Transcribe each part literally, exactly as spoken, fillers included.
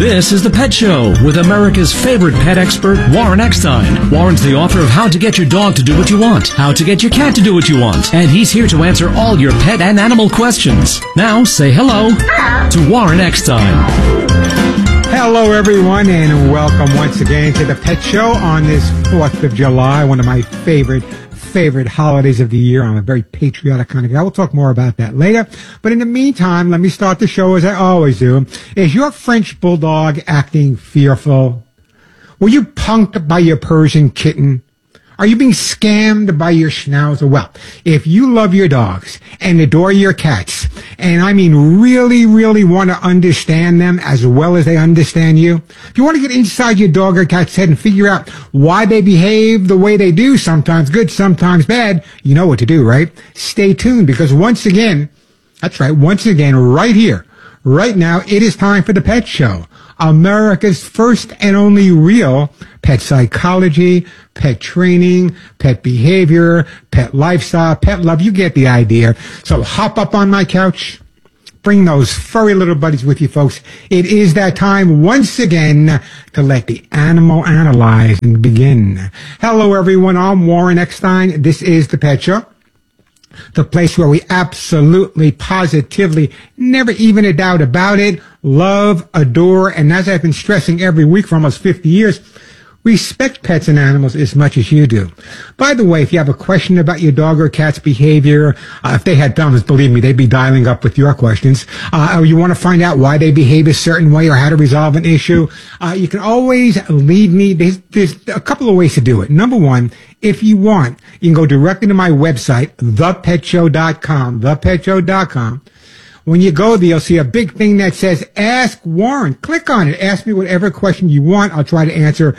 This is The Pet Show with America's favorite pet expert, Warren Eckstein. Warren's the author of How to Get Your Dog to Do What You Want, How to Get Your Cat to Do What You Want, and he's here to answer all your pet and animal questions. Now, say hello to Warren Eckstein. Hello, everyone, and welcome once again to The Pet Show on this fourth of July, one of my favorite favorite holidays of the year. I'm a very patriotic kind of guy. We'll talk more about that later. But in the meantime, let me start the show as I always do. Is your French bulldog acting fearful? Were you punked by your Persian kitten? Are you being scammed by your schnauzer? Well, if you love your dogs and adore your cats, and I mean really, really want to understand them as well as they understand you, if you want to get inside your dog or cat's head and figure out why they behave the way they do, sometimes good, sometimes bad, you know what to do, right? Stay tuned, because once again, that's right, once again, right here, right now, it is time for The Pet Show, America's first and only real pet psychology, pet training, pet behavior, pet lifestyle, pet love. You get the idea. So hop up on my couch. Bring those furry little buddies with you, folks. It is that time once again to let the animal analyze and begin. Hello, everyone. I'm Warren Eckstein. This is The Pet Show, the place where we absolutely, positively, never even a doubt about it, love, adore, and as I've been stressing every week for almost fifty years, respect pets and animals as much as you do. By the way, if you have a question about your dog or cat's behavior, uh, if they had thumbs, believe me, they'd be dialing up with your questions, uh, or you want to find out why they behave a certain way or how to resolve an issue, uh, you can always leave me. There's, there's a couple of ways to do it. Number one, if you want, you can go directly to my website, the pet show dot com, the pet show dot com. When you go there, you'll see a big thing that says, Ask Warren. Click on it. Ask me whatever question you want. I'll try to answer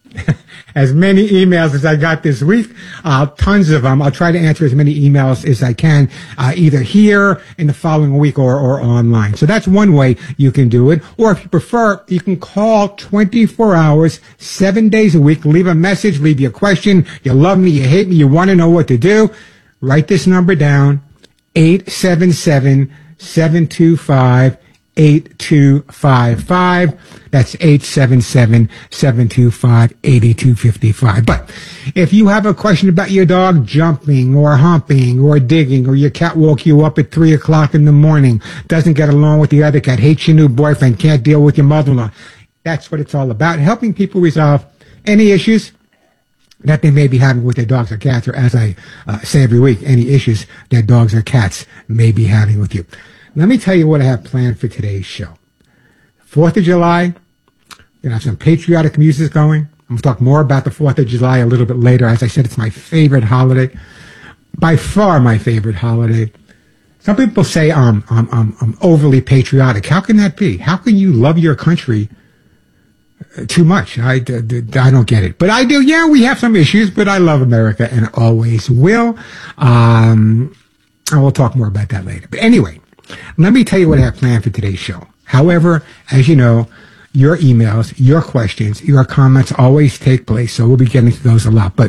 as many emails as I got this week, uh, tons of them. I'll try to answer as many emails as I can, uh, either here in the following week or, or online. So that's one way you can do it. Or if you prefer, you can call twenty-four hours, seven days a week, leave a message, leave your question. You love me, you hate me, you want to know what to do. Write this number down, eight seven seven, seven two five, eight two five five. That's eight seven seven, seven two five, eight two five five. But if you have a question about your dog jumping or humping or digging, or your cat woke you up at three o'clock in the morning, doesn't get along with the other cat, hates your new boyfriend, can't deal with your mother-in-law, that's what it's all about, helping people resolve any issues that they may be having with their dogs or cats, or as I uh, say every week, any issues their dogs or cats may be having with you. Let me tell you what I have planned for today's show. fourth of July, we're going to have some patriotic music going. I'm going to talk more about the fourth of July a little bit later. As I said, it's my favorite holiday. By far my favorite holiday. Some people say I'm, I'm, I'm, I'm overly patriotic. How can that be? How can you love your country too much? I, I don't get it. But I do. Yeah, we have some issues, but I love America and always will. Um, and we'll talk more about that later. But anyway, let me tell you what I have planned for today's show. However, as you know, your emails, your questions, your comments always take place, so we'll be getting to those a lot. But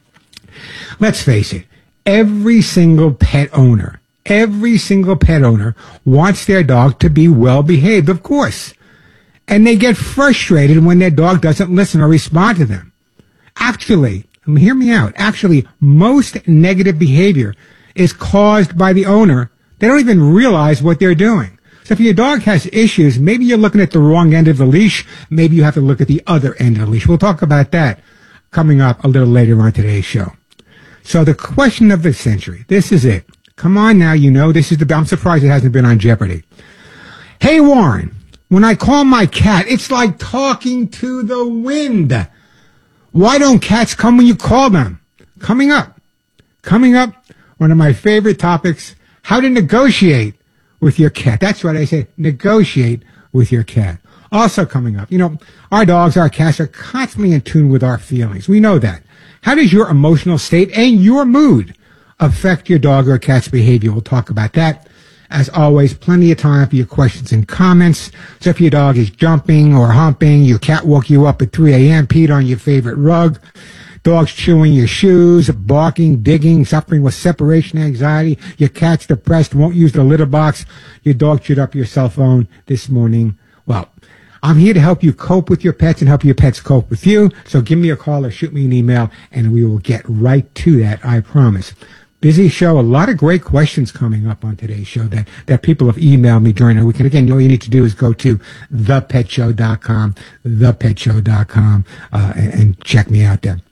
let's face it, every single pet owner, every single pet owner wants their dog to be well behaved, of course. And they get frustrated when their dog doesn't listen or respond to them. Actually, hear me out, actually, most negative behavior is caused by the owner. They don't even realize what they're doing. So if your dog has issues, maybe you're looking at the wrong end of the leash. Maybe you have to look at the other end of the leash. We'll talk about that coming up a little later on today's show. So the question of the century, this is it. Come on now, you know, this is the, I'm surprised it hasn't been on Jeopardy. Hey, Warren, when I call my cat, it's like talking to the wind. Why don't cats come when you call them? Coming up, coming up, one of my favorite topics, how to negotiate with your cat. That's what I say, negotiate with your cat. Also coming up, you know, our dogs, our cats are constantly in tune with our feelings. We know that. How does your emotional state and your mood affect your dog or cat's behavior? We'll talk about that. As always, plenty of time for your questions and comments. So if your dog is jumping or humping, your cat woke you up at three a.m., peed on your favorite rug, dogs chewing your shoes, barking, digging, suffering with separation anxiety, your cat's depressed, won't use the litter box, your dog chewed up your cell phone this morning. Well, I'm here to help you cope with your pets and help your pets cope with you. So give me a call or shoot me an email, and we will get right to that, I promise. Busy show, a lot of great questions coming up on today's show that, that people have emailed me during the week. And again, all you need to do is go to the pet show dot com, the pet show dot com, uh, and, and check me out there.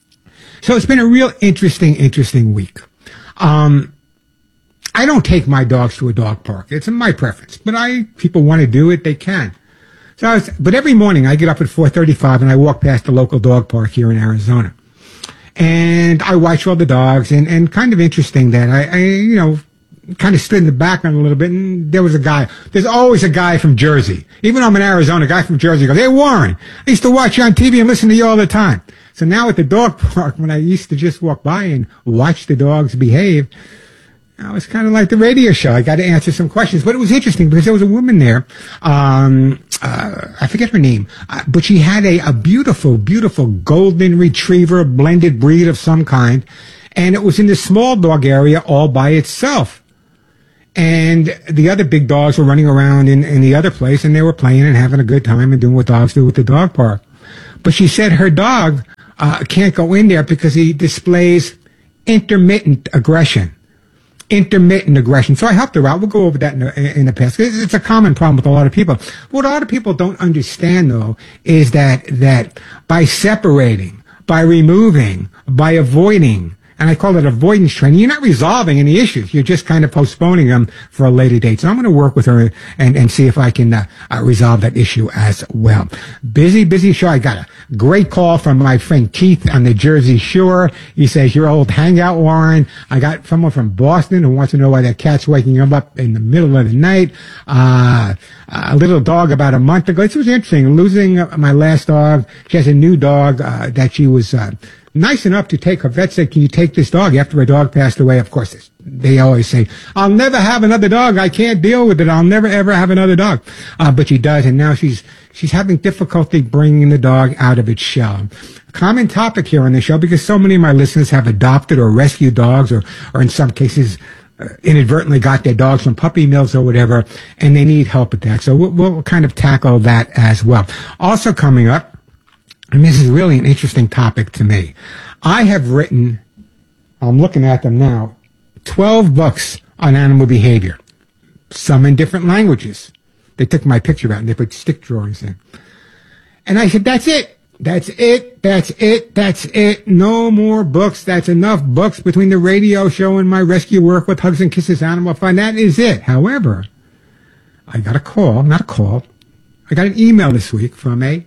So it's been a real interesting, interesting week. Um, I don't take my dogs to a dog park. It's my preference, but I, people want to do it, they can. So I was, but every morning I get up at four thirty-five and I walk past the local dog park here in Arizona. And I watch all the dogs, and, and kind of interesting that I, I, you know, kind of stood in the background a little bit, and there was a guy. There's always a guy from Jersey. Even though I'm in Arizona, a guy from Jersey goes, "Hey, Warren, I used to watch you on T V and listen to you all the time." So now at the dog park, when I used to just walk by and watch the dogs behave, it was kind of like the radio show. I got to answer some questions. But it was interesting because there was a woman there. Um, uh, I forget her name. Uh, but she had a, a beautiful, beautiful golden retriever blended breed of some kind. And it was in the small dog area all by itself. And the other big dogs were running around in, in the other place, and they were playing and having a good time and doing what dogs do at the dog park. But she said her dog uh, can't go in there because he displays intermittent aggression. Intermittent aggression. So I helped her out. We'll go over that in the, in the past. It's a common problem with a lot of people. What a lot of people don't understand, though, is that that by separating, by removing, by avoiding, and I call it avoidance training, you're not resolving any issues. You're just kind of postponing them for a later date. So I'm going to work with her and, and see if I can uh, uh, resolve that issue as well. Busy, busy show. I got a great call from my friend Keith on the Jersey Shore. He says, "Your old hangout, Warren." I got someone from Boston who wants to know why that cat's waking him up in the middle of the night. Uh, a little dog about a month ago. This was interesting. Losing my last dog. She has a new dog uh, that she was uh, nice enough to take. Her vet said, "Can you take this dog?" After her dog passed away. Of course, they always say, "I'll never have another dog. I can't deal with it. I'll never, ever have another dog." Uh, but she does, and now she's she's having difficulty bringing the dog out of its shell. A common topic here on the show, because so many of my listeners have adopted or rescued dogs, or, or in some cases, uh, inadvertently got their dogs from puppy mills or whatever, and they need help with that. So we'll, we'll kind of tackle that as well. Also coming up, and this is really an interesting topic to me. I have written, I'm looking at them now, twelve books on animal behavior, some in different languages. They took my picture out and they put stick drawings in. And I said, that's it. That's it. That's it. That's it. No more books. That's enough books between the radio show and my rescue work with Hugs and Kisses Animal Fund. That is it. However, I got a call, not a call. I got an email this week from a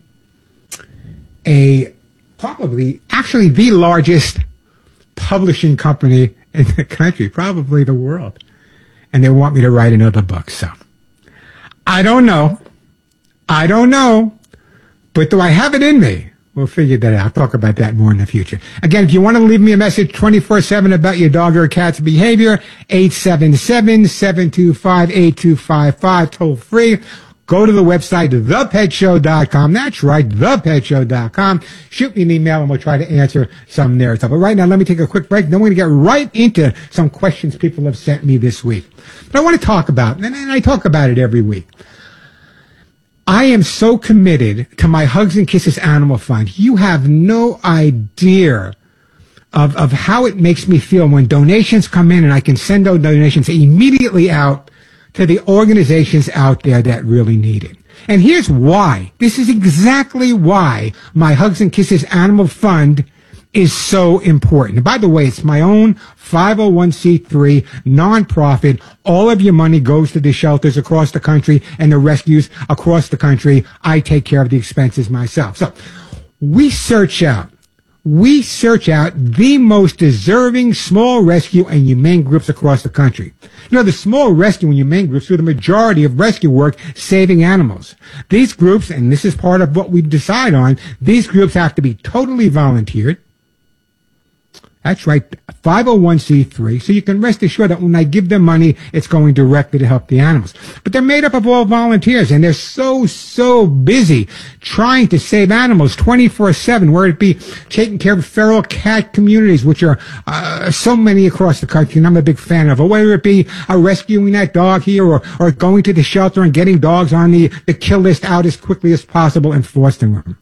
a probably, actually the largest publishing company in the country, probably the world. And they want me to write another book. So I don't know. I don't know. But do I have it in me? We'll figure that out. I'll talk about that more in the future. Again, if you want to leave me a message twenty-four seven about your dog or cat's behavior, eight seven seven, seven two five, eight two five five, toll free. Go to the website, the pet show dot com. That's right, the pet show dot com. Shoot me an email and we'll try to answer some there. But right now, let me take a quick break. Then we're going to get right into some questions people have sent me this week. But I want to talk about, and I talk about it every week. I am so committed to my Hugs and Kisses Animal Fund. You have no idea of, of how it makes me feel when donations come in and I can send those donations immediately out to the organizations out there that really need it. And here's why. This is exactly why my Hugs and Kisses Animal Fund is so important. And by the way, it's my own five oh one c three nonprofit. All of your money goes to the shelters across the country and the rescues across the country. I take care of the expenses myself. So we search out, we search out the most deserving small rescue and humane groups across the country. You know, the small rescue and humane groups do the majority of rescue work saving animals. These groups, and this is part of what we decide on, these groups have to be totally volunteered. That's right, five oh one c three. So you can rest assured that when I give them money, it's going directly to help the animals. But they're made up of all volunteers, and they're so, so busy trying to save animals twenty-four seven, whether it be taking care of feral cat communities, which are uh, so many across the country, and I'm a big fan of, or whether it be uh, rescuing that dog here, or, or going to the shelter and getting dogs on the, the kill list out as quickly as possible and fostering them.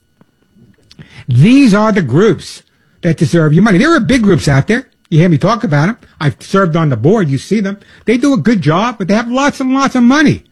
These are the groups that deserve your money. There are big groups out there. You hear me talk about them. I've served on the board. You see them. They do a good job, but they have lots and lots of money.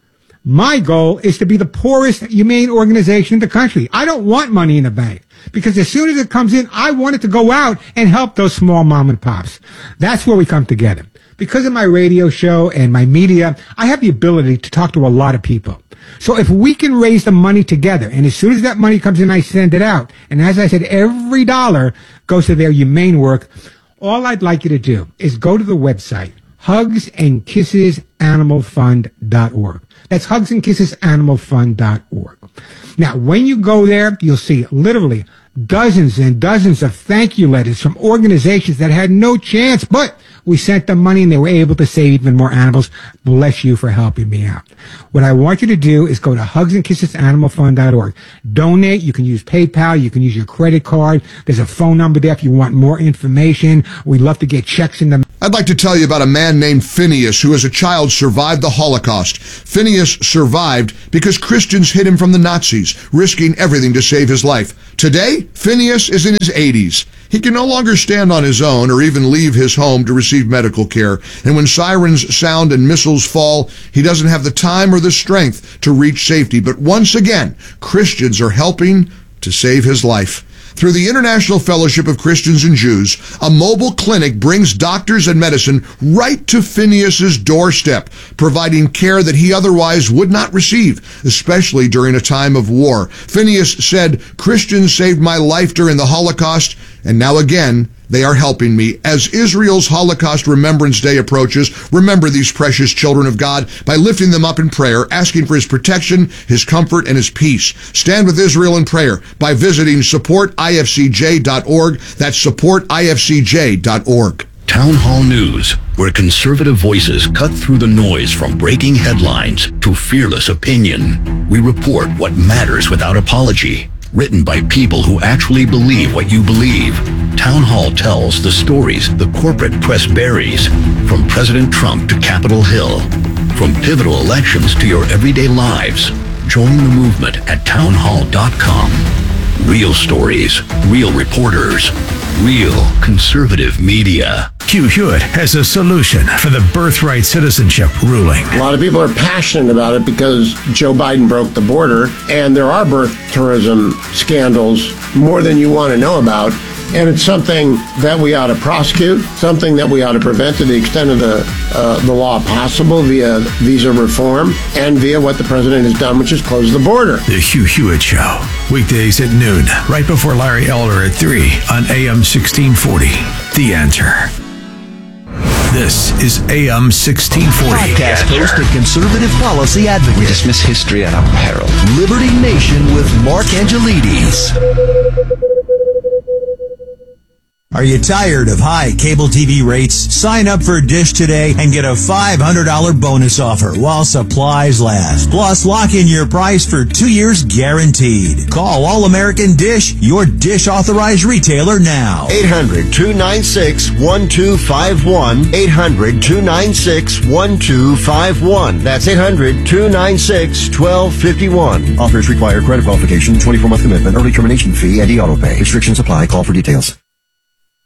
My goal is to be the poorest humane organization in the country. I don't want money in the bank, because as soon as it comes in, I want it to go out and help those small mom and pops. That's where we come together. Because of my radio show and my media, I have the ability to talk to a lot of people. So if we can raise the money together, and as soon as that money comes in, I send it out. And as I said, every dollar goes to their humane work. All I'd like you to do is go to the website, hugs and kisses animal fund dot org. That's hugs and kisses animal fund dot org. Now, when you go there, you'll see literally dozens and dozens of thank you letters from organizations that had no chance, but we sent them money and they were able to save even more animals. Bless you for helping me out. What I want you to do is go to hugs and kisses animal fund dot org. Donate. You can use PayPal. You can use your credit card. There's a phone number there if you want more information. We'd love to get checks in the... I'd like to tell you about a man named Phineas who as a child survived the Holocaust. Phineas survived because Christians hid him from the Nazis, risking everything to save his life. Today, Phineas is in his eighties. He can no longer stand on his own or even leave his home to receive medical care. And when sirens sound and missiles fall, he doesn't have the time or the strength to reach safety. But once again, Christians are helping to save his life. Through the International Fellowship of Christians and Jews, a mobile clinic brings doctors and medicine right to Phineas's doorstep, providing care that he otherwise would not receive, especially during a time of war. Phineas said, "Christians saved my life during the Holocaust, and now again, they are helping me." As Israel's Holocaust Remembrance Day approaches, remember these precious children of God by lifting them up in prayer, asking for his protection, his comfort, and his peace. Stand with Israel in prayer by visiting support I F C J dot org. That's support I F C J dot org. Town Hall News, where conservative voices cut through the noise from breaking headlines to fearless opinion. We report what matters without apology. Written by people who actually believe what you believe. Town Hall tells the stories the corporate press buries, from President Trump to Capitol Hill, from pivotal elections to your everyday lives. Join the movement at town hall dot com. Real stories, real reporters, real conservative media. Hugh Hewitt has a solution for the birthright citizenship ruling. A lot of people are passionate about it because Joe Biden broke the border, and there are birth tourism scandals more than you want to know about. And it's something that we ought to prosecute, something that we ought to prevent to the extent of the uh, the law possible via visa reform and via what the president has done, which is close the border. The Hugh Hewitt Show, weekdays at noon, right before Larry Elder at three on A M sixteen forty. The Answer. This is A M sixteen forty. Podcast host and conservative policy advocate. We dismiss history at our peril. Liberty Nation with Mark Angelides. Are you tired of high cable T V rates? Sign up for Dish today and get a five hundred dollars bonus offer while supplies last. Plus, lock in your price for two years guaranteed. Call All American Dish, your Dish authorized retailer now. eight hundred, two nine six, one two five one. eight hundred, two nine six, one two five one. That's eight hundred, two nine six, one two five one. Offers require credit qualification, twenty-four month commitment, early termination fee, and e-auto pay. Restrictions apply. Call for details.